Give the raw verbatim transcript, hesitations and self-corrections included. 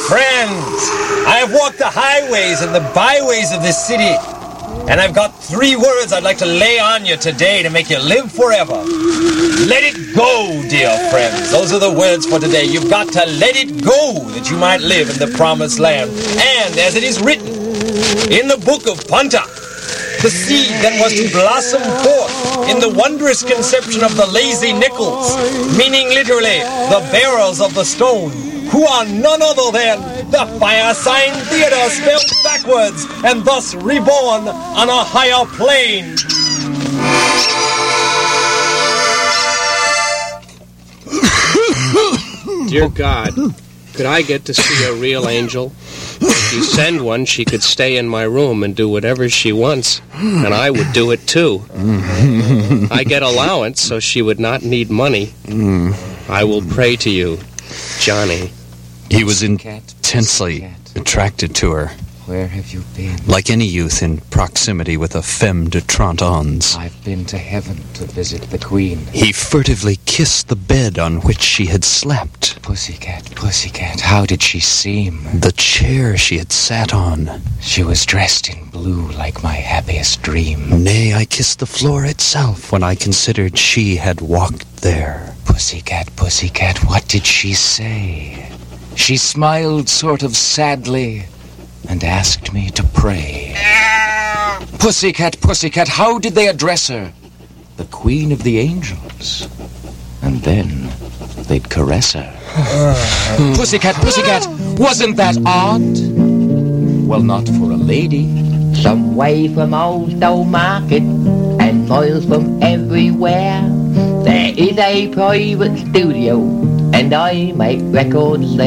friends, I have walked the highways and the byways of this city, and I've got three words I'd like to lay on you today to make you live forever. Let it go, dear friends. Those are the words for today. You've got to let it go that you might live in the promised land. And as it is written in the book of Panta, the seed that was to blossom forth in the wondrous conception of the lazy Nichols, meaning literally the bearers of the stone, who are none other than the Firesign Theater spelled backwards and thus reborn on a higher plane. Dear God, could I get to see a real angel? If you send one, she could stay in my room and do whatever she wants, and I would do it too. I get allowance, so she would not need money. I will pray to you, Johnny. He was intensely attracted to her. Where have you been? Like any youth in proximity with a femme de trente ans. I've been to heaven to visit the Queen. He furtively kissed the bed on which she had slept. Pussycat, pussycat, how did she seem? The chair she had sat on. She was dressed in blue like my happiest dream. Nay, I kissed the floor itself when I considered she had walked there. Pussycat, pussycat, what did she say? She smiled sort of sadly and asked me to pray. Pussycat, pussycat, how did they address her? The Queen of the Angels. And then they'd caress her. Pussycat, pussycat, wasn't that odd? Well, not for a lady. Some way from Old Stone Market and miles from everywhere, there is a private studio, and I make records there.